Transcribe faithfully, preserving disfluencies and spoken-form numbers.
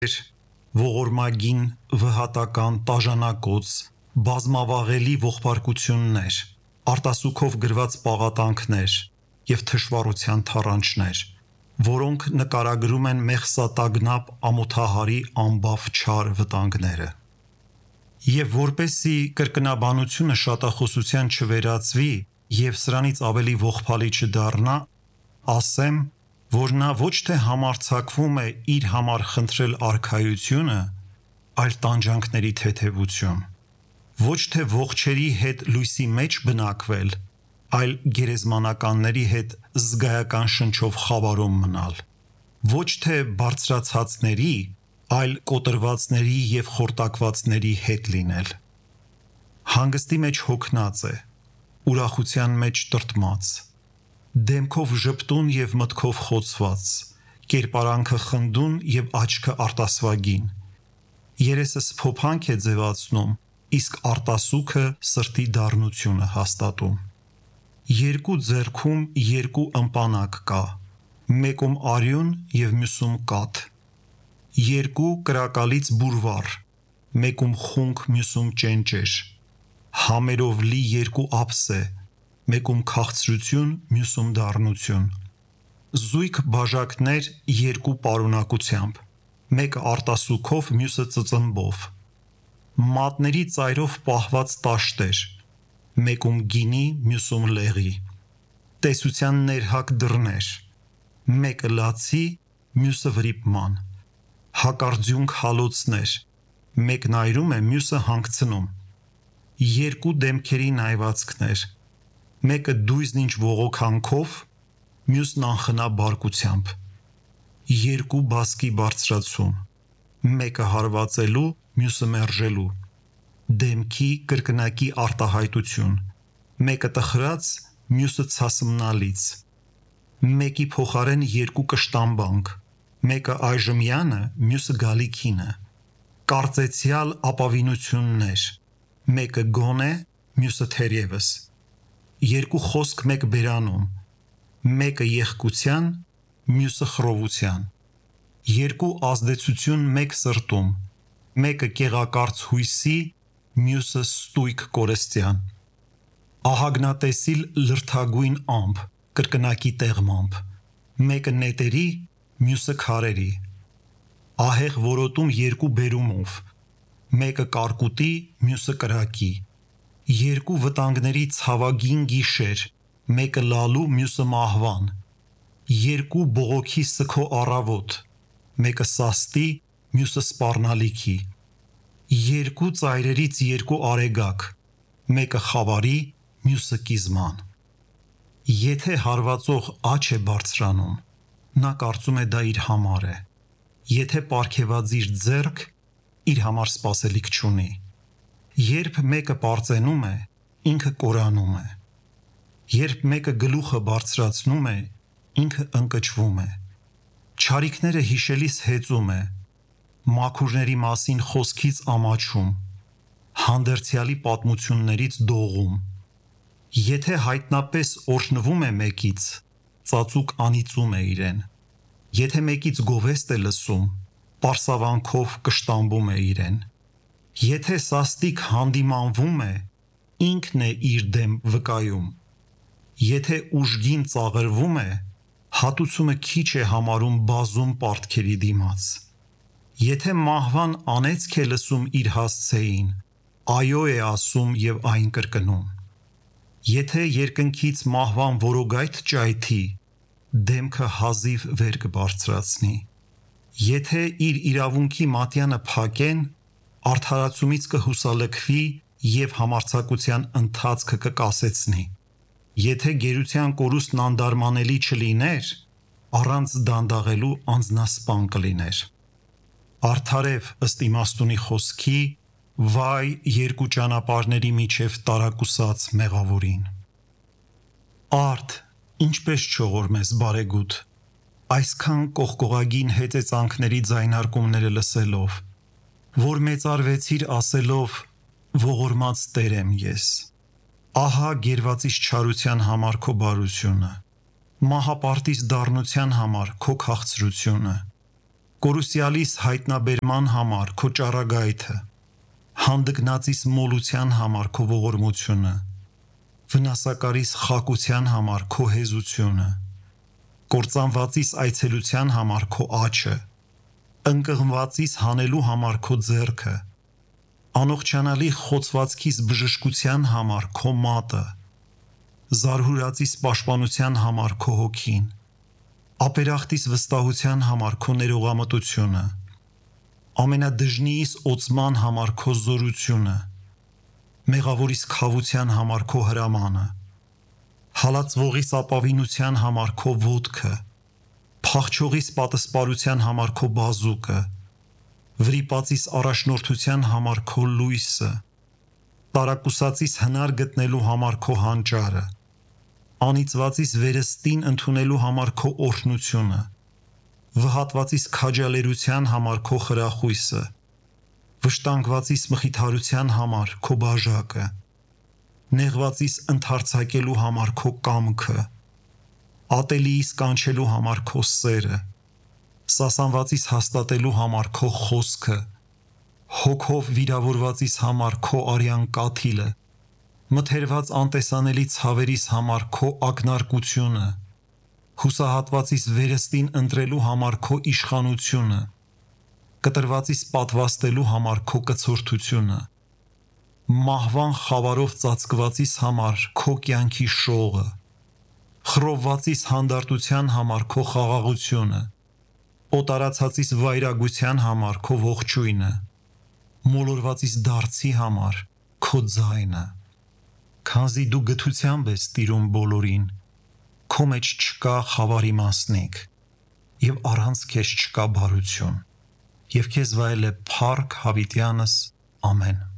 ողորմագին, վհատական, տաժանակոց, բազմավաղելի ողբարկություններ, արտասուքով գրված պաղատանքներ և թշվառության թառանչներ, որոնք նկարագրում են մեղսատագնապ ամոթահարի անբավ չար վտանգները։ Եվ որպեսզի կրկնաբանությունը շատախոսության չվերածվի և սրանից ավելի ողբալի չդառնա, ասեմ, որ նա ոչ թե համարձակվում է իր համար խնդրել արքայությունը, այլ տանջանքների թեթևություն, ոչ թե ողջերի հետ լույսի մեջ բնակվել, այլ գերեզմանականների հետ զգայական շնչով խավարում մնալ, ոչ թե բարձրացածների, այլ կոտրվածների և խորտակվածների հետ լինել։ Հանգստի մեջ հոգնած է, ուրախության մեջ տրտմած, դեմքով ժպտուն և մտքով խոցված, կերպարանքը խնդուն և աչքը արտասվագին, երեսը սփոփանք է ձևացնում, իսկ արտասուքը սրտի դառնությունը հաստատում։ Երկու ձեռքում երկու ըմպանակ կա, մեկում արյուն և մյուսում կաթ, երկու կրակալից բուրվառ, մեկում խունկ, մյուսում ճենճեր, համերով լի երկու ափսե, մեկում քաղցրություն, մյուսում դառնություն, զույգ բաժակներ երկու պարունակությամբ, մեկը արտասուքով, մյուսը ծծմբով, մատների ծայրով պահված տաշտեր, մեկում գինի, մյուսում լեղի, տեսության ներհակ դռներ, մեկը լացի, մյուսը վրիպման, հակարձյունք հալոցներ, մեկն այրում է, մյուսը հանգցնում, երկու դեմքերի նայվածքներ, մեկը դույզն ինչ ողոքանքով, մյուսն անխնա բարկությամբ, երկու բասկի բարձրացում, մեկը հարվածելու, մյուսը մերժելու, դեմքի կրկնակի արտահայտություն, մեկը տխրած, մյուսը ցասմնալից, մեկի փոխարեն երկու կշտամբանք, մեկը այժմյանը, մյուսը գալիքինը, կարծեցյալ ապավինություններ, մեկը գոնե, մյուսը թերևս, երկու խոսք մեկ բերանում, մեկը եղկության, մյուսը խռովության, երկու ազդեցություն մեկ սրտում, մեկը կեղակարծ հույսի, մյուսը ստույգ կորստյան, ահագնատեսիլ լրթագույն ամպ, կրկնակի տեղմամբ, մեկը նետերի, մյուսը քարերի, ահեղ որոտում երկու բերումով, մեկը կարկուտի, մյուսը կրակի, երկու վտանգների ցավագին գիշեր, մեկը լալու, մյուսը մահվան, երկու բողոքի սգո առավոտ, մեկը սաստի, մյուսը սպառնալիքի, երկու ծայրերից երկու արեգակ, մեկը խավարի, մյուսը կիզման։ Եթե հարվածող աջ է բարձրանում, նա կարծում է դա իր համար է, եթե պարգևածիր ձեռք, իր համար սպասելիք չունի, երբ մեկը պարծենում է, ինքը կորանում է, երբ մեկը գլուխը բարձրացնում է, ինքը ընկճվում է, չարիքները հիշելիս հեծում է, մաքուրների մասին խոսքից ամաչում, հանդերձյալի պատմություններից դողում, եթե հայտնապես օրհնվում է մեկից, ծածուկ անիծում է իրեն, եթե մեկից գովեստ է լսում, պարսավանքով կշտամբում է իրեն, եթե սաստիկ հանդիմանվում է, ինքն է իր դեմ վկայում, եթե ուժգին ծաղրվում է, հատուցումը քիչ է համարում բազում պարտքերի դիմաց, եթե մահվան անեծք է լսում իր հասցեին, այո է ասում և այն կրկնում, եթե երկնքից մահվան որոգայթ ճայթի, դեմքը հազիվ վեր կբարձրացնի, եթե իր իրավունքի մատյանը փակեն, արդարացումից կհուսալքվի և համարձակության ընթացքը կկասեցնի, եթե գերության կորուստն անդարմանելի չլիներ, առանց դանդաղելու անձնասպան կլիներ, արդարև ըստ իմաստունի խոսքի, վայ երկու ճանապարհների միջև տարակուսած մեղավորին։ Արդ, ինչպես չողորմես բարեգութ, այսքան կողկողագին հեծեծանքների ձայնարկումները լսելով, որ մեծարվեցիր ասելով, ողորմած Տեր եմ ես, ահա գերվածիս չարության համար քո բարությունը, մահապարտիս դառնության համար քո քաղցրությունը, Կորուսյալիս հայտնաբերման համար քո ճառագայթը, հանդգնածիս մոլության համար քո ողորմությունը, վնասակարիս խակության համար քո հեզությունը, կործանվածիս այցելության համար քո աչը, ընկղմվածիս հանելու համար քո ձեռքը, անողջանալի խոցվածքիս բժշկության համար քո մատը, զարհուրածիս պաշտպանության համար քո հոգին, ապերախտիս վստահության համար քո ներողամտությունը, ամենադժնիիս օծման համար քո զորությունը, մեղավորիս քավության համար քո հրամանը, հալածվողիս ապավինության համար քո ոտքը, փախչողիս պատսպարության համար քո բազուկը, վրիպածիս առաջնորդության համար քո լույսը, տարակուսածիս հնար գտնելու համար քո հանճարը, անիծվածիս վերստին ընդունելու համար քո օրհնությունը, վհատվածիս քաջալերության համար քո խրախույսը, վշտանգվածիս մխիթարության համար քո բաժակը, նեղվածիս ընդարձակելու համար քո կամքը, ատելիիս կանչելու համար քո սերը, սասանվածիս հաստատելու համար քո խոսքը, հոգով վիրավորվածիս համար քո արյան կաթիլը, մթերված անտեսանելի ցավերիս համար քո ակնարկությունը, հուսահատվածիս վերստին ընտրելու համար քո իշխանությունը, կտրվածիս պատվաստելու համար քո կցորդությունը, մահվան խավարով ծածկվածիս համար քո կյանքի շողը, խռովվածիս հանդարտության համար քո խաղաղությունը, օտարացածիս վայրագության համար քո ողջույնը, մոլորվածիս դարձի համար քո ձայնը, քանզի դու գթությամբ ես տիրում բոլորին, քո մեջ չկա խավարի մասնիկ, և առանց քեզ չկա բարություն, և քեզ վայել է փառք հավիտյանս, ամեն։